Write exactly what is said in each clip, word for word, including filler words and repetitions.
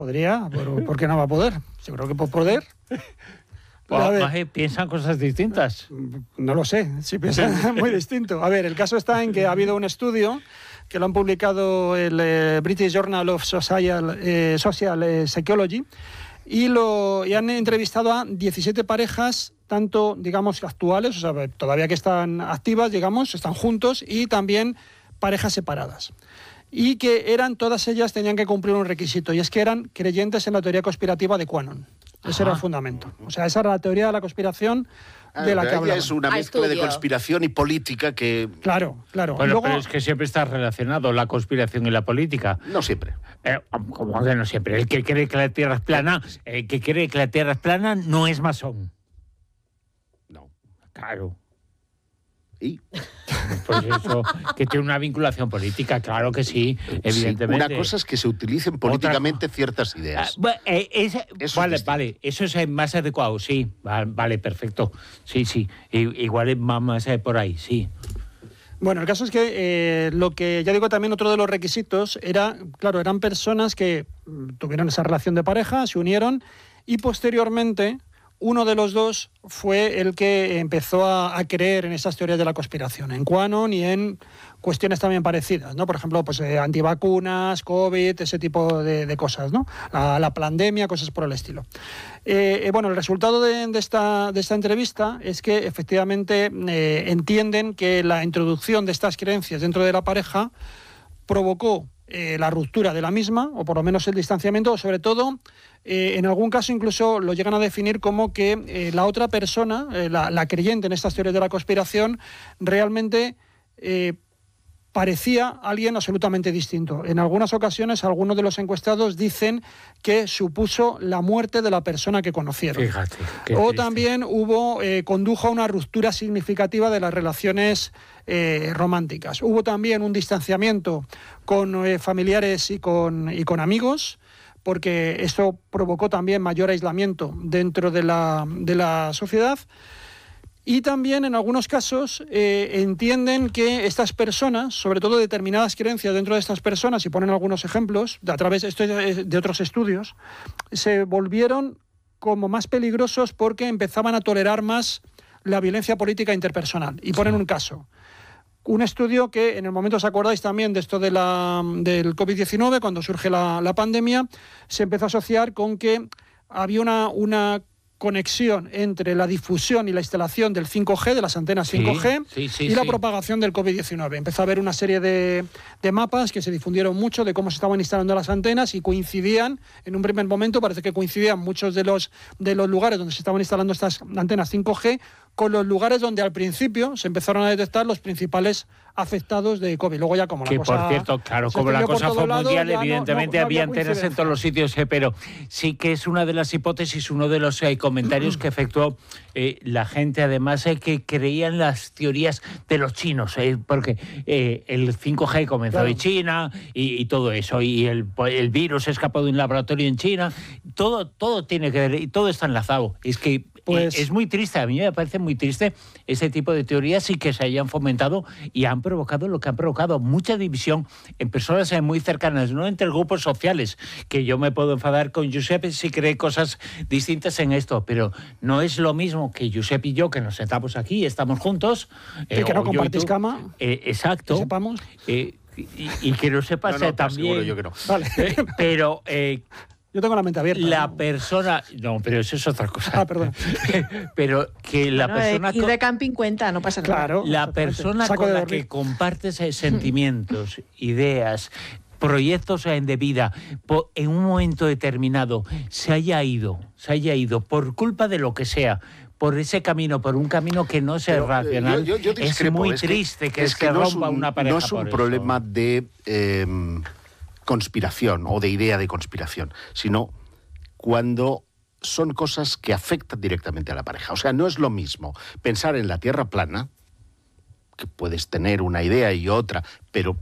Podría, pero ¿por qué no va a poder? Yo creo que por poder. A ver, piensan cosas distintas. No lo sé, sí piensan muy distinto. A ver, el caso está en que ha habido un estudio que lo han publicado el eh, British Journal of Social, eh, Social eh, Psychology y, lo, y han entrevistado a diecisiete parejas, tanto, digamos, actuales, o sea, todavía que están activas, digamos, están juntos, y también parejas separadas. Y que eran, todas ellas tenían que cumplir un requisito, y es que eran creyentes en la teoría conspirativa de QAnon. Ese era el fundamento. O sea, esa era la teoría de la conspiración de la que hablaba. Es una mezcla de conspiración y política que... Claro, claro. Bueno, Luego... pero es que siempre está relacionado la conspiración y la política. No siempre. Eh, ¿Cómo que no siempre? El que cree que la Tierra es plana, el que cree que la Tierra es plana no es masón. No. Claro. ¿Y? Pues eso, que tiene una vinculación política, claro que sí, evidentemente. Sí, una cosa es que se utilicen políticamente Otra... ciertas ideas. Ah, eh, es, eso vale, es vale, eso es más adecuado, sí, vale, perfecto, sí, sí, igual va más por ahí, sí. Bueno, el caso es que eh, lo que, ya digo, también otro de los requisitos era, claro, eran personas que tuvieron esa relación de pareja, se unieron y posteriormente... Uno de los dos fue el que empezó a, a creer en esas teorías de la conspiración, en QAnon y en cuestiones también parecidas, ¿no? Por ejemplo, pues eh, antivacunas, COVID, ese tipo de, de cosas, ¿no? La, la pandemia, cosas por el estilo. Eh, eh, bueno, el resultado de, de, esta, de esta entrevista es que efectivamente eh, entienden que la introducción de estas creencias dentro de la pareja provocó eh, la ruptura de la misma, o por lo menos el distanciamiento, o sobre todo... Eh, en algún caso incluso lo llegan a definir como que eh, la otra persona, eh, la, la creyente en estas teorías de la conspiración, realmente eh, parecía alguien absolutamente distinto. En algunas ocasiones, algunos de los encuestados dicen que supuso la muerte de la persona que conocieron. Fíjate, qué o triste. También hubo, eh, condujo a una ruptura significativa de las relaciones eh, románticas. Hubo también un distanciamiento con eh, familiares y con, y con amigos, porque esto provocó también mayor aislamiento dentro de la, de la sociedad. Y también, en algunos casos, eh, entienden que estas personas, sobre todo determinadas creencias dentro de estas personas, y ponen algunos ejemplos, de, a través esto es de otros estudios, se volvieron como más peligrosos porque empezaban a tolerar más la violencia política interpersonal. Y ponen un caso. Un estudio que en el momento, os acordáis también de esto de la, del COVID diecinueve, cuando surge la, la pandemia, se empezó a asociar con que había una, una conexión entre la difusión y la instalación del cinco G, de las antenas cinco G, sí, sí, sí, y la sí. propagación del COVID diecinueve. Empezó a haber una serie de, de mapas que se difundieron mucho de cómo se estaban instalando las antenas y coincidían, en un primer momento parece que coincidían muchos de los, de los lugares donde se estaban instalando estas antenas cinco G con los lugares donde al principio se empezaron a detectar los principales afectados de COVID. Luego ya como la que cosa... por cierto, claro, como la cosa fue lado, mundial, no, evidentemente no, no había había antenas en todos los sitios, eh, pero sí que es una de las hipótesis, uno de los eh, comentarios que efectuó eh, la gente, además, eh, que creía en las teorías de los chinos, eh, porque eh, el cinco G comenzó Claro. en China y, y todo eso, y el, el virus escapó de un laboratorio en China, todo, todo tiene que ver, y todo está enlazado. Es que Pues- eh, es muy triste, a mí me parece muy triste ese tipo de teorías y que se hayan fomentado y han provocado lo que han provocado, mucha división en personas muy cercanas, no entre grupos sociales, que yo me puedo enfadar con Josep si cree cosas distintas en esto, pero no es lo mismo que Josep y yo, que nos sentamos aquí, estamos juntos. Y que no o yo y compartís tú. cama. Eh, exacto. Que sepamos. Eh, y, y que no sepas No, no, eh, también. seguro yo que no. Vale. Eh, pero... Eh, Yo tengo la mente abierta. la ¿no? persona... No, pero eso es otra cosa. Ah, perdón. Pero que la Bueno, persona... ir con- de camping cuenta, no pasa nada. Claro. La exactamente. persona Saco con de la dormir. que compartes eh, sentimientos, ideas, proyectos eh, de vida, po- en un momento determinado se haya ido, se haya ido por culpa de lo que sea, por ese camino, por un camino que no sea Pero, eh, racional, yo- yo es discrepo, muy es que- triste que, es se que no es rompa un- una pareja No es un por eso. problema de eh, conspiración o de idea de conspiración, sino cuando son cosas que afectan directamente a la pareja. O sea, no es lo mismo pensar en la Tierra plana, que puedes tener una idea y otra, pero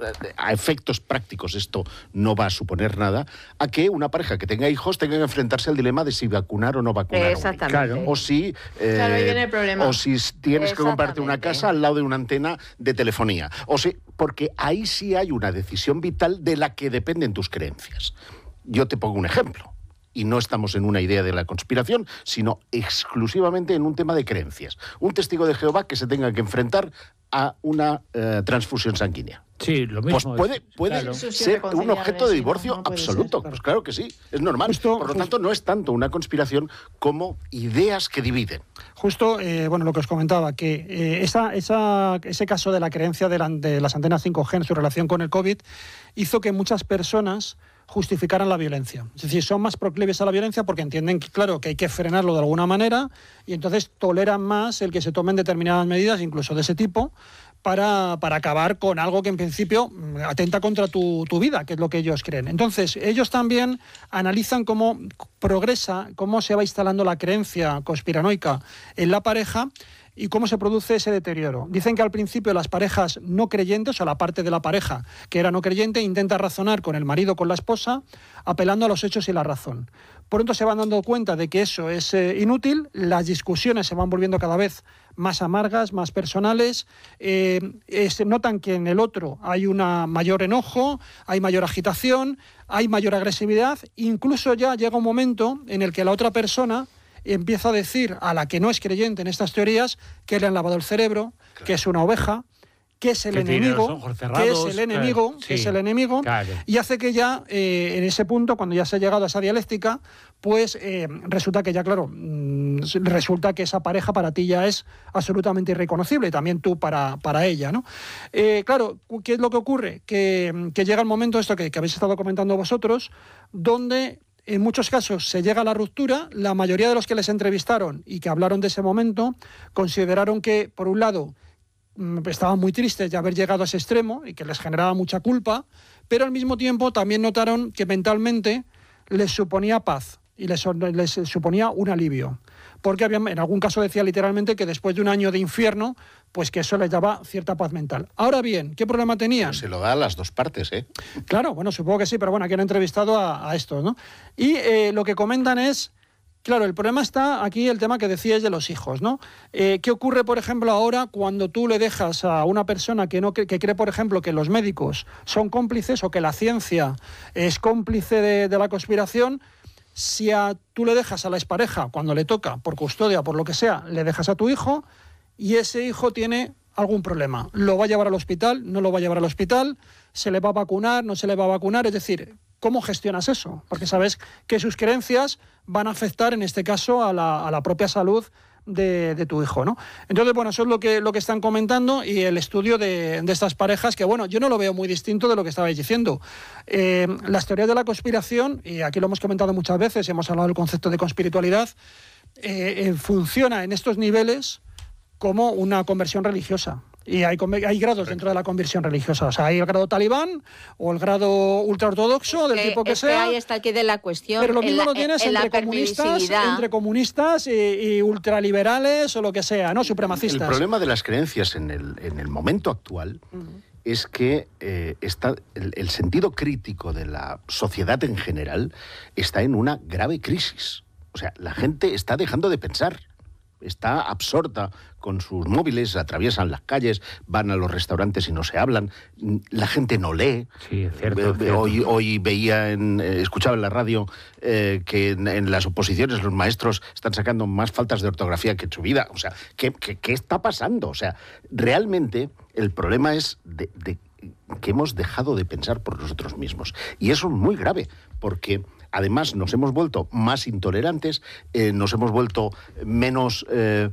a efectos prácticos esto no va a suponer nada, a que una pareja que tenga hijos tenga que enfrentarse al dilema de si vacunar o no vacunar a un niño. Exactamente. O si, eh, Claro, ahí viene el problema. o si tienes que comprarte una Exactamente. casa al lado de una antena de telefonía. O si, porque ahí sí hay una decisión vital de la que dependen tus creencias. Yo te pongo un ejemplo. Y no estamos en una idea de la conspiración, sino exclusivamente en un tema de creencias. Un testigo de Jehová que se tenga que enfrentar a una eh, transfusión sanguínea. Sí, lo mismo. Pues puede, puede claro. ser un objeto de divorcio no, no absoluto. ser, Pues claro que sí, es normal. Justo, Por lo justo, tanto, no es tanto una conspiración como ideas que dividen. Justo, eh, bueno, lo que os comentaba, que eh, esa, esa, ese caso de la creencia de, la, de las antenas cinco G en su relación con el COVID hizo que muchas personas justificaran la violencia. Es decir, son más proclives a la violencia porque entienden, que, claro, que hay que frenarlo de alguna manera y entonces toleran más el que se tomen determinadas medidas, incluso de ese tipo, para, para acabar con algo que en principio atenta contra tu, tu vida, que es lo que ellos creen. Entonces, ellos también analizan cómo progresa, cómo se va instalando la creencia conspiranoica en la pareja y cómo se produce ese deterioro. Dicen que al principio las parejas no creyentes, o la parte de la pareja que era no creyente, intenta razonar con el marido o con la esposa, apelando a los hechos y la razón. Pronto se van dando cuenta de que eso es eh, inútil, las discusiones se van volviendo cada vez más amargas, más personales, eh, es, notan que en el otro hay una mayor enojo, hay mayor agitación, hay mayor agresividad, incluso ya llega un momento en el que la otra persona empieza a decir a la que no es creyente en estas teorías que le han lavado el cerebro, claro, que es una oveja, que es el que enemigo, cerrados, que es el enemigo, claro, que sí, es el enemigo, claro. Y hace que ya eh, en ese punto, cuando ya se ha llegado a esa dialéctica, pues eh, resulta que ya, claro, mmm, resulta que esa pareja para ti ya es absolutamente irreconocible, y también tú para, para ella, ¿no? Eh, claro, ¿qué es lo que ocurre? Que, que llega el momento, esto que, que habéis estado comentando vosotros, donde en muchos casos se llega a la ruptura. La mayoría de los que les entrevistaron y que hablaron de ese momento consideraron que, por un lado, estaban muy tristes de haber llegado a ese extremo y que les generaba mucha culpa, pero al mismo tiempo también notaron que mentalmente les suponía paz y les, les suponía un alivio. Porque habían, en algún caso decía literalmente que después de un año de infierno, pues que eso les daba cierta paz mental. Ahora bien, ¿qué problema tenían? Pero se lo da a las dos partes, ¿eh? Claro, bueno, supongo que sí, pero bueno, aquí han entrevistado a, a estos, ¿no? Y eh, lo que comentan es, claro, el problema está aquí, el tema que decíais de los hijos, ¿no? Eh, ¿Qué ocurre, por ejemplo, ahora cuando tú le dejas a una persona que, no, que, que cree, por ejemplo, que los médicos son cómplices o que la ciencia es cómplice de, de la conspiración? Si a, tú le dejas a la expareja, cuando le toca, por custodia, por lo que sea, le dejas a tu hijo y ese hijo tiene algún problema. ¿Lo va a llevar al hospital? ¿No lo va a llevar al hospital? ¿Se le va a vacunar? ¿No se le va a vacunar? Es decir, ¿cómo gestionas eso? Porque sabes que sus creencias van a afectar, en este caso, a la, a la propia salud de, de tu hijo, ¿no? Entonces, bueno, eso es lo que, lo que están comentando y el estudio de, de estas parejas, que, bueno, yo no lo veo muy distinto de lo que estabais diciendo. Eh, las teorías de la conspiración, y aquí lo hemos comentado muchas veces, hemos hablado del concepto de conspiritualidad, eh, eh, funciona en estos niveles como una conversión religiosa. Y hay, hay grados dentro de la conversión religiosa. O sea, hay el grado talibán o el grado ultraortodoxo, del que, tipo que es sea. Que ahí está el quid de la cuestión. Pero lo mismo la, lo tienes entre comunistas, entre comunistas y, y ultraliberales o lo que sea, ¿no? Supremacistas. El problema de las creencias en el, en el momento actual uh-huh. es que eh, está el, el sentido crítico de la sociedad en general está en una grave crisis. O sea, la gente está dejando de pensar. Está absorta con sus móviles, atraviesan las calles, van a los restaurantes y no se hablan. La gente no lee. Sí, es cierto, eh, cierto. Hoy, hoy veía, en, eh, escuchaba en la radio eh, que en, en las oposiciones los maestros están sacando más faltas de ortografía que en su vida. O sea, ¿qué, qué, qué está pasando? O sea, realmente el problema es de, de, que hemos dejado de pensar por nosotros mismos. Y eso es muy grave, porque además nos hemos vuelto más intolerantes, eh, nos hemos vuelto menos, eh,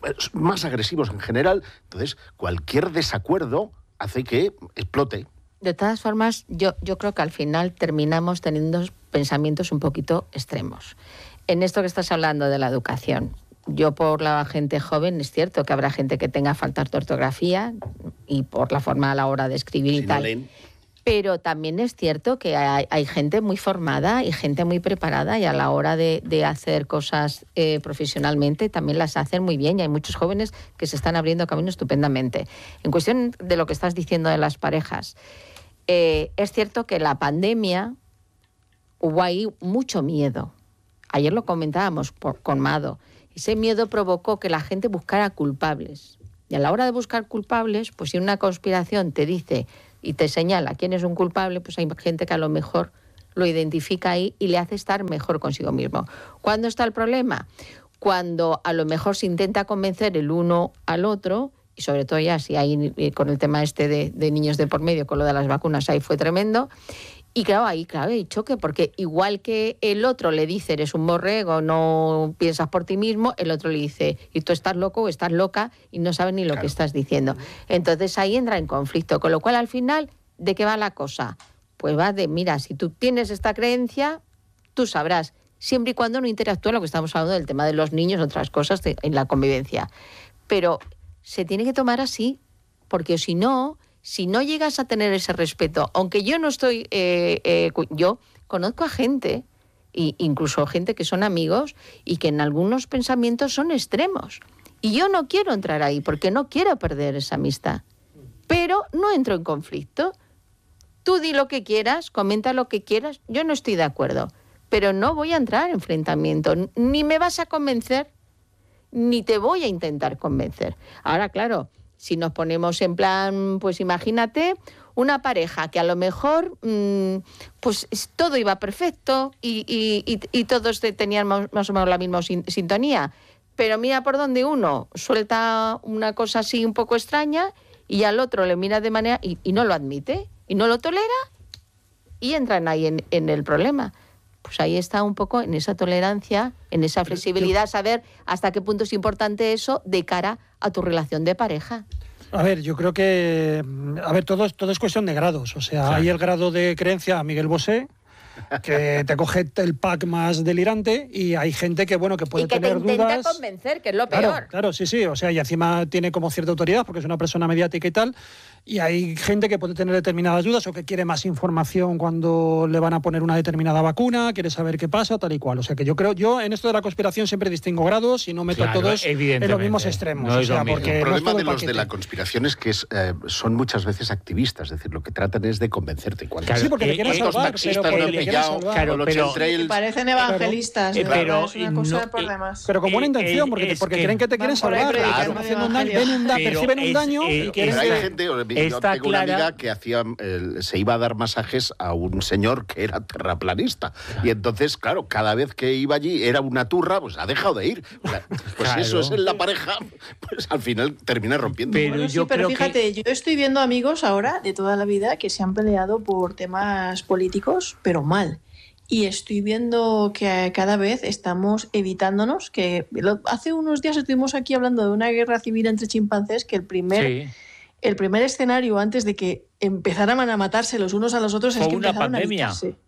más agresivos en general. Entonces, cualquier desacuerdo hace que explote. De todas formas, yo, yo creo que al final terminamos teniendo pensamientos un poquito extremos. En esto que estás hablando de la educación, yo por la gente joven, es cierto que habrá gente que tenga faltas de ortografía y por la forma a la hora de escribir si y tal. No leen. Pero también es cierto que hay, hay gente muy formada y gente muy preparada y a la hora de, de hacer cosas eh, profesionalmente también las hacen muy bien y hay muchos jóvenes que se están abriendo camino estupendamente. En cuestión de lo que estás diciendo de las parejas, eh, es cierto que la pandemia hubo ahí mucho miedo. Ayer lo comentábamos por, con Mado. Ese miedo provocó que la gente buscara culpables. Y a la hora de buscar culpables, pues si una conspiración te dice y te señala quién es un culpable, pues hay gente que a lo mejor lo identifica ahí y le hace estar mejor consigo mismo. ¿Cuándo está el problema? Cuando a lo mejor se intenta convencer el uno al otro, y sobre todo ya si hay con el tema este de, de niños de por medio, con lo de las vacunas, ahí fue tremendo. Y claro, ahí claro, hay choque, porque igual que el otro le dice, eres un borrego, no piensas por ti mismo, el otro le dice, y tú estás loco o estás loca y no sabes ni lo claro. que estás diciendo. Entonces ahí entra en conflicto, con lo cual al final, ¿de qué va la cosa? Pues va de, mira, si tú tienes esta creencia, tú sabrás, siempre y cuando no interactúe lo que estamos hablando del tema de los niños, otras cosas de, en la convivencia. Pero se tiene que tomar así, porque si no... Si no llegas a tener ese respeto, aunque yo no estoy, eh, eh, yo conozco a gente, e incluso gente que son amigos y que en algunos pensamientos son extremos. Y yo no quiero entrar ahí porque no quiero perder esa amistad. Pero no entro en conflicto. Tú di lo que quieras, comenta lo que quieras, yo no estoy de acuerdo. Pero no voy a entrar en enfrentamiento, ni me vas a convencer, ni te voy a intentar convencer. Ahora, claro... Si nos ponemos en plan, pues imagínate una pareja que a lo mejor mmm, pues todo iba perfecto y, y, y, y todos tenían más o menos la misma sin, sintonía, pero mira por donde uno suelta una cosa así un poco extraña y al otro le mira de manera y, y no lo admite y no lo tolera y entran ahí en, en el problema. Pues ahí está un poco en esa tolerancia, en esa flexibilidad, saber hasta qué punto es importante eso de cara a tu relación de pareja. A ver, yo creo que, a ver, todo, todo es cuestión de grados. O sea, sí. Hay el grado de creencia a Miguel Bosé, que te coge el pack más delirante, y hay gente que, bueno, que puede y que tener te intenta dudas. Convencer, que es lo peor. Claro, claro, sí, sí. O sea, y encima tiene como cierta autoridad porque es una persona mediática y tal. Y hay gente que puede tener determinadas dudas o que quiere más información cuando le van a poner una determinada vacuna, quiere saber qué pasa, tal y cual. O sea que yo creo, yo en esto de la conspiración siempre distingo grados y no meto claro, a todos en los mismos extremos. No o sea, porque el problema no de el los de la conspiración es que es, eh, son muchas veces activistas, es decir, lo que tratan es de convencerte. Cuando claro, sí, porque eh, te quieren estos salvar, taxistas pero no porque te quieren salvar. Claro, pero, y parecen evangelistas, claro, de pero, es una cosa no, de problemas. Pero con buena intención, porque, es porque que creen que te quieren salvar, claro. están haciendo un daño, ven un da, perciben un daño es, y quieren... Pero hay que... gente, yo tengo una amiga que hacía, eh, se iba a dar masajes a un señor que era terraplanista, y entonces, claro, cada vez que iba allí era una turra, pues ha dejado de ir. O sea, pues claro. Eso es en la pareja, pues al final termina rompiendo. Pero, bueno, yo sí, pero fíjate, que... yo estoy viendo amigos ahora de toda la vida que se han peleado por temas políticos, pero mal. Y estoy viendo que cada vez estamos evitándonos, que hace unos días estuvimos aquí hablando de una guerra civil entre chimpancés, que el primer, sí. el primer escenario antes de que empezaran a matarse los unos a los otros fue es que una empezaron pandemia. a evitarse.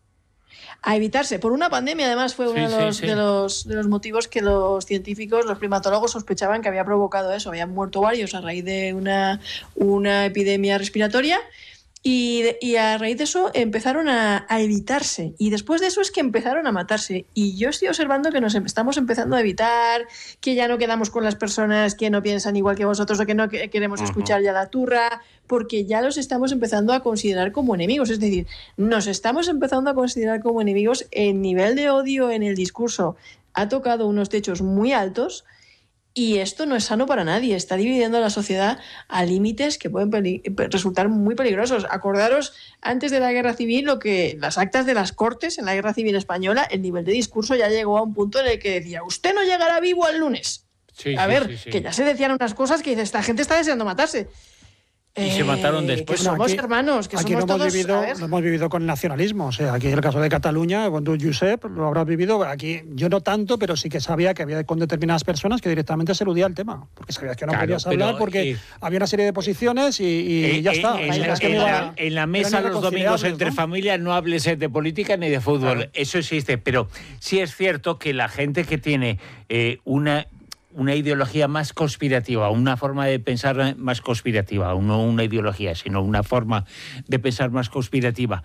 A evitarse. Por una pandemia, además, fue sí, uno de los, sí, sí. De, los, de los motivos que los científicos, los primatólogos, sospechaban que había provocado eso. Habían muerto varios a raíz de una, una epidemia respiratoria. Y, y a raíz de eso empezaron a, a evitarse, y después de eso es que empezaron a matarse, y yo estoy observando que nos estamos empezando a evitar, que ya no quedamos con las personas que no piensan igual que vosotros o que no queremos escuchar ya la turra, porque ya los estamos empezando a considerar como enemigos, es decir, nos estamos empezando a considerar como enemigos. El nivel de odio en el discurso ha tocado unos techos muy altos. Y esto no es sano para nadie, está dividiendo a la sociedad a límites que pueden peli- resultar muy peligrosos. Acordaros, antes de la Guerra Civil, lo que las actas de las Cortes en la Guerra Civil Española, el nivel de discurso ya llegó a un punto en el que decía, usted no llegará vivo el lunes. Sí, a sí, ver, sí, sí. que ya se decían unas cosas que dice, esta gente está deseando matarse. Y eh, se mataron después. Que somos aquí, hermanos, que aquí somos no hemos todos... Vivido, no hemos vivido con el nacionalismo. O sea, aquí en el caso de Cataluña, cuando Josep lo habrás vivido, aquí yo no tanto, pero sí que sabía que había con determinadas personas que directamente se eludía el tema. Porque sabías que no claro, podías hablar porque eh, y, había una serie de posiciones y, y eh, ya está. En, la, en, la, en la mesa los domingos entre ¿no? familias no hables de política ni de fútbol. Claro. Eso existe, pero sí es cierto que la gente que tiene eh, una... una ideología más conspirativa, una forma de pensar más conspirativa, no una ideología, sino una forma de pensar más conspirativa.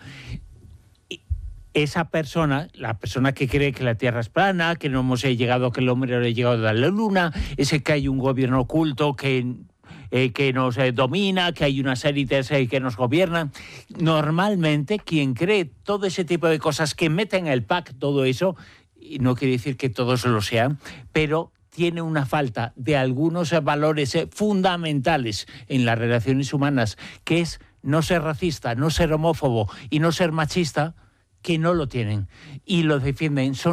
Esa persona, la persona que cree que la Tierra es plana, que no hemos llegado, que el hombre no ha llegado a la Luna, ese que hay un gobierno oculto que... Eh, que nos eh, domina, que hay unas élites eh, que nos gobiernan. Normalmente, quien cree todo ese tipo de cosas, que meten el pack todo eso, y no quiere decir que todos lo sean, pero tiene una falta de algunos valores eh, fundamentales en las relaciones humanas, que es no ser racista, no ser homófobo y no ser machista, que no lo tienen y lo defienden. Son